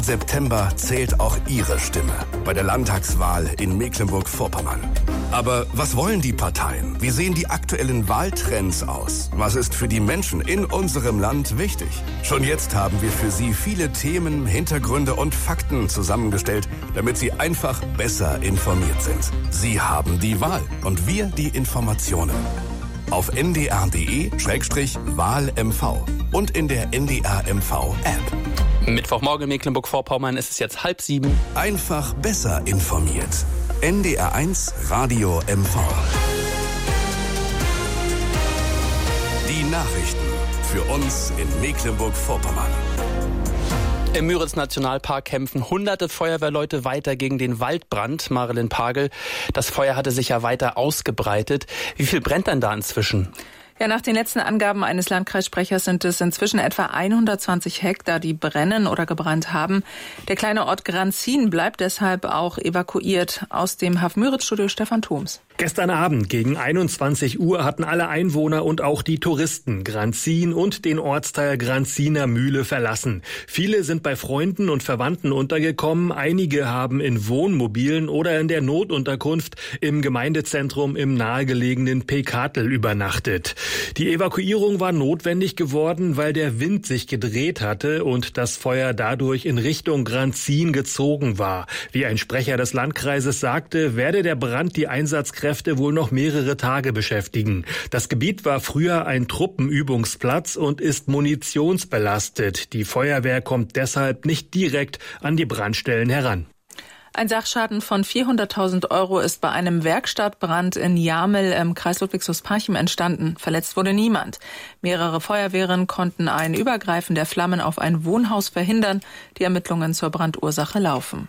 September zählt auch Ihre Stimme bei der Landtagswahl in Mecklenburg-Vorpommern. Aber was wollen die Parteien? Wie sehen die aktuellen Wahltrends aus? Was ist für die Menschen in unserem Land wichtig? Schon jetzt haben wir für Sie viele Themen, Hintergründe und Fakten zusammengestellt, damit Sie einfach besser informiert sind. Sie haben die Wahl und wir die Informationen. Auf ndr.de/WahlMV und in der NDR-MV-App. Mittwochmorgen in Mecklenburg-Vorpommern ist es jetzt 6:30. Einfach besser informiert. NDR1 Radio MV. Die Nachrichten für uns in Mecklenburg-Vorpommern. Im Müritz-Nationalpark kämpfen hunderte Feuerwehrleute weiter gegen den Waldbrand. Marilyn Pagel, das Feuer hatte sich ja weiter ausgebreitet. Wie viel brennt denn da inzwischen? Ja, nach den letzten Angaben eines Landkreissprechers sind es inzwischen etwa 120 Hektar, die brennen oder gebrannt haben. Der kleine Ort Granzin bleibt deshalb auch evakuiert. Aus dem Haff-Müritz-Studio Stefan Thoms. Gestern Abend gegen 21 Uhr hatten alle Einwohner und auch die Touristen Granzin und den Ortsteil Granziner Mühle verlassen. Viele sind bei Freunden und Verwandten untergekommen. Einige haben in Wohnmobilen oder in der Notunterkunft im Gemeindezentrum im nahegelegenen Pekatel übernachtet. Die Evakuierung war notwendig geworden, weil der Wind sich gedreht hatte und das Feuer dadurch in Richtung Granzin gezogen war. Wie ein Sprecher des Landkreises sagte, werde der Brand die Einsatzkräfte wohl noch mehrere Tage beschäftigen. Das Gebiet war früher ein Truppenübungsplatz und ist munitionsbelastet. Die Feuerwehr kommt deshalb nicht direkt an die Brandstellen heran. Ein Sachschaden von 400.000 € ist bei einem Werkstattbrand in Jamel im Kreis Ludwigslust-Parchim entstanden. Verletzt wurde niemand. Mehrere Feuerwehren konnten ein Übergreifen der Flammen auf ein Wohnhaus verhindern. Die Ermittlungen zur Brandursache laufen.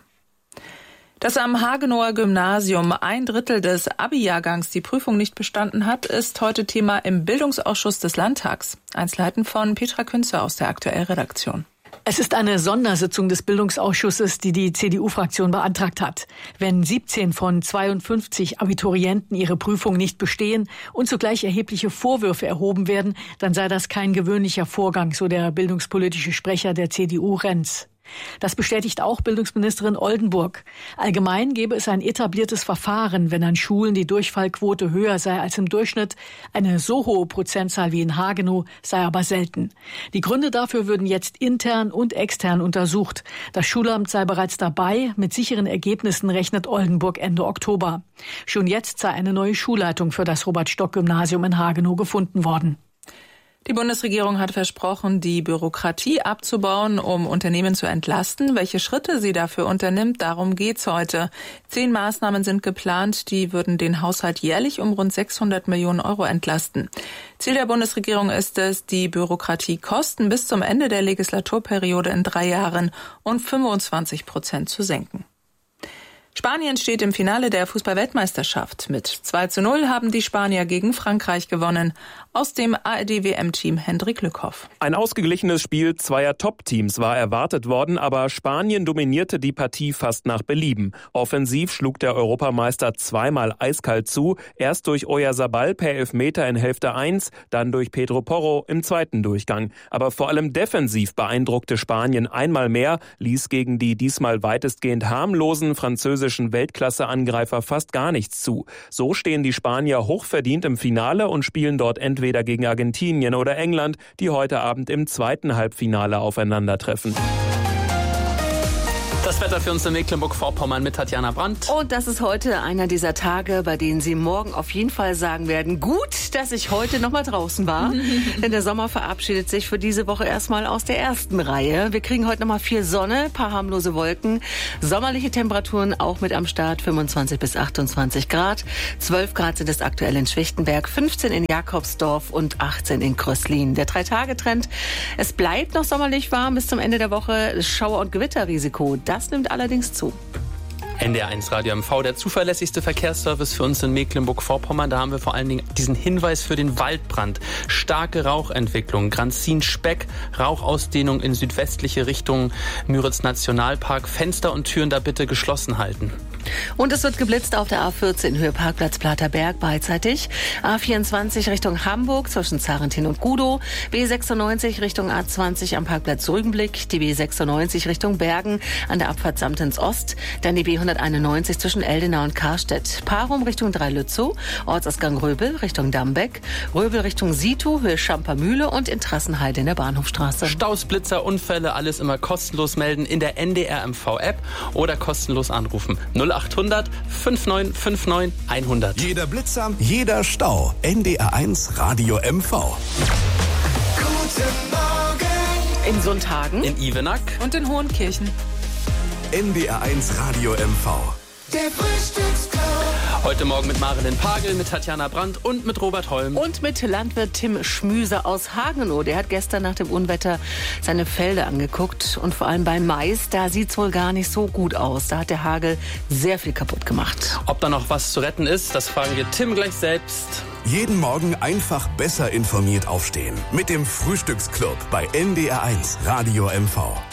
Dass am Hagenower Gymnasium 1/3 des Abi-Jahrgangs die Prüfung nicht bestanden hat, ist heute Thema im Bildungsausschuss des Landtags. Einzelheiten von Petra Künzer aus der Aktuell-Redaktion. Es ist eine Sondersitzung des Bildungsausschusses, die die CDU-Fraktion beantragt hat. Wenn 17 von 52 Abiturienten ihre Prüfung nicht bestehen und zugleich erhebliche Vorwürfe erhoben werden, dann sei das kein gewöhnlicher Vorgang, so der bildungspolitische Sprecher der CDU Renz. Das bestätigt auch Bildungsministerin Oldenburg. Allgemein gäbe es ein etabliertes Verfahren, wenn an Schulen die Durchfallquote höher sei als im Durchschnitt. Eine so hohe Prozentzahl wie in Hagenow sei aber selten. Die Gründe dafür würden jetzt intern und extern untersucht. Das Schulamt sei bereits dabei. Mit sicheren Ergebnissen rechnet Oldenburg Ende Oktober. Schon jetzt sei eine neue Schulleitung für das Robert-Stock-Gymnasium in Hagenow gefunden worden. Die Bundesregierung hat versprochen, die Bürokratie abzubauen, um Unternehmen zu entlasten. Welche Schritte sie dafür unternimmt, darum geht's heute. 10 Maßnahmen sind geplant, die würden den Haushalt jährlich um rund 600 Millionen € entlasten. Ziel der Bundesregierung ist es, die Bürokratiekosten bis zum Ende der Legislaturperiode in 3 Jahren um 25% zu senken. Spanien steht im Finale der Fußball-Weltmeisterschaft. Mit 2:0 haben die Spanier gegen Frankreich gewonnen. Aus dem ARD-WM-Team Hendrik Lückhoff. Ein ausgeglichenes Spiel zweier Top-Teams war erwartet worden, aber Spanien dominierte die Partie fast nach Belieben. Offensiv schlug der Europameister zweimal eiskalt zu, erst durch Oyarzabal per Elfmeter in Hälfte 1, dann durch Pedro Porro im zweiten Durchgang. Aber vor allem defensiv beeindruckte Spanien einmal mehr, ließ gegen die diesmal weitestgehend harmlosen französischen Weltklasse-Angreifer fast gar nichts zu. So stehen die Spanier hochverdient im Finale und spielen dort entweder gegen Argentinien oder England, die heute Abend im zweiten Halbfinale aufeinandertreffen. Das Wetter für uns in Mecklenburg-Vorpommern mit Tatjana Brandt. Und das ist heute einer dieser Tage, bei denen Sie morgen auf jeden Fall sagen werden, gut, dass ich heute noch mal draußen war. Denn der Sommer verabschiedet sich für diese Woche erstmal aus der ersten Reihe. Wir kriegen heute noch mal viel Sonne, paar harmlose Wolken. Sommerliche Temperaturen auch mit am Start, 25 bis 28 Grad. 12 Grad sind es aktuell in Schwichtenberg, 15 in Jakobsdorf und 18 in Kröslin. Der 3-Tage-Trend, es bleibt noch sommerlich warm bis zum Ende der Woche. Schauer- und Gewitterrisiko, das nimmt allerdings zu. NDR1 Radio MV, der zuverlässigste Verkehrsservice für uns in Mecklenburg-Vorpommern. Da haben wir vor allen Dingen diesen Hinweis für den Waldbrand. Starke Rauchentwicklung, Granzin-Speck, Rauchausdehnung in südwestliche Richtung, Müritz-Nationalpark. Fenster und Türen da bitte geschlossen halten. Und es wird geblitzt auf der A14 Höhe Parkplatz Platerberg beidseitig. A24 Richtung Hamburg zwischen Zarentin und Gudow. B96 Richtung A20 am Parkplatz Rügenblick. Die B96 Richtung Bergen an der Abfahrt Samtens Ost. Dann die B191 zwischen Eldenau und Karstedt. Parum Richtung Dreilützow. Ortsausgang Röbel Richtung Dambeck. Röbel Richtung Situ, Höhe Schampermühle und in Trassenheide in der Bahnhofstraße. Staus, Blitzer, Unfälle, alles immer kostenlos melden in der NDR MV-App oder kostenlos anrufen. 0800 5959 100. Jeder Blitzer, jeder Stau. NDR1 Radio MV. Guten Morgen. In Sundhagen, In Ivenack Und in Hohenkirchen. NDR1 Radio MV. Der Frühstücksclub. heute Morgen mit Marilyn Pagel, mit Tatjana Brandt und mit Robert Holm. Und mit Landwirt Tim Schmüser aus Hagenow. Der hat gestern nach dem Unwetter seine Felder angeguckt. Und vor allem beim Mais, da sieht's wohl gar nicht so gut aus. Da hat der Hagel sehr viel kaputt gemacht. Ob da noch was zu retten ist, das fragen wir Tim gleich selbst. Jeden Morgen einfach besser informiert aufstehen. Mit dem Frühstücksclub bei NDR1 Radio MV.